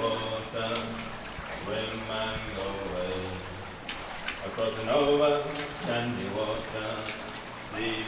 water, swim and go away. Across an over sandy water, sleep